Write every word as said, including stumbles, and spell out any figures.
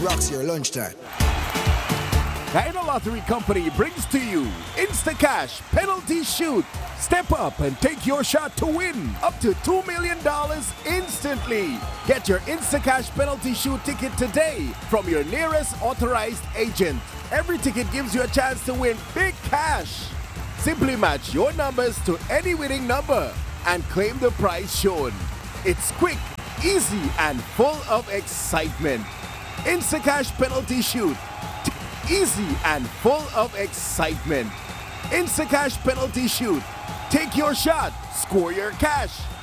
rocks your lunchtime. China Lottery Company brings to you Instacash Penalty Shoot. Step up and take your shot to win up to two million dollars instantly. Get your Instacash Penalty Shoot ticket today from your nearest authorized agent. Every ticket gives you a chance to win big cash. Simply match your numbers to any winning number and claim the prize shown. It's quick, easy, and full of excitement. Instacash Penalty Shoot. Easy and full of excitement. Instacash Penalty Shoot. Take your shot, score your cash.